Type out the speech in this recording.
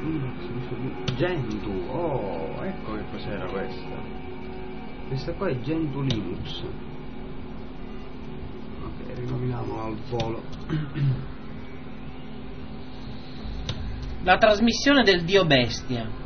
Gentoo, oh, ecco che cos'era questa. Questa qua è Gentoo Linux. Ok, rinominiamola al volo. La trasmissione del dio bestia.